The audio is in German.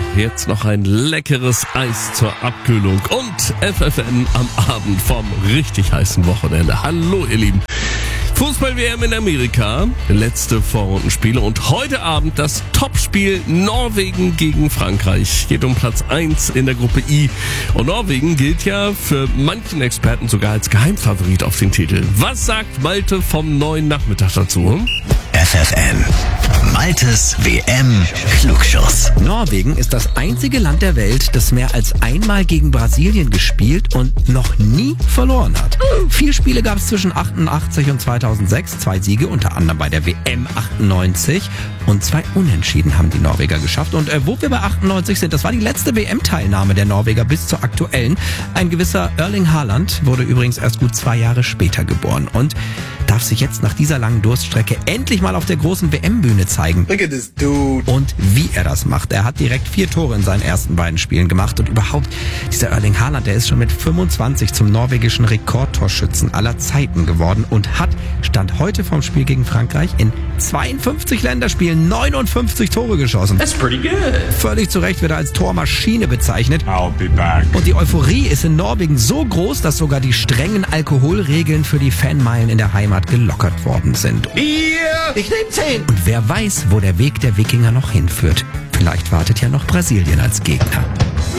jetzt noch ein leckeres Eis zur Abkühlung und FFN am Abend vom richtig heißen Wochenende. Hallo ihr Lieben. Fußball-WM in Amerika, letzte Vorrundenspiele und heute Abend das Topspiel Norwegen gegen Frankreich. Geht um Platz 1 in der Gruppe I. Und Norwegen gilt ja für manchen Experten sogar als Geheimfavorit auf den Titel. Was sagt Malte vom neuen Nachmittag dazu? FFN. Maltes WM-Klugschuss. Norwegen ist das einzige Land der Welt, das mehr als einmal gegen Brasilien gespielt und noch nie verloren hat. 4 Spiele gab es zwischen 88 und 2006, 2 Siege, unter anderem bei der WM 98 und 2 Unentschieden haben die Norweger geschafft. Und wo wir bei 98 sind, das war die letzte WM-Teilnahme der Norweger bis zur aktuellen. Ein gewisser Erling Haaland wurde übrigens erst gut 2 Jahre später geboren und darf sich jetzt nach dieser langen Durststrecke endlich mal auf der großen WM-Bühne zeigen. Look at this dude. Und wie er das macht. Er hat direkt 4 Tore in seinen ersten beiden Spielen gemacht und überhaupt, dieser Erling Haaland, der ist schon mit 25 zum norwegischen Rekordtorschützen aller Zeiten geworden und hat, stand heute vom Spiel gegen Frankreich, in 52 Länderspielen 59 Tore geschossen. That's pretty good. Völlig zu Recht wird er als Tormaschine bezeichnet. I'll be back. Und die Euphorie ist in Norwegen so groß, dass sogar die strengen Alkoholregeln für die Fanmeilen in der Heimat gelockert worden sind. Ich nehme 10. Und wer weiß, wo der Weg der Wikinger noch hinführt. Vielleicht wartet ja noch Brasilien als Gegner.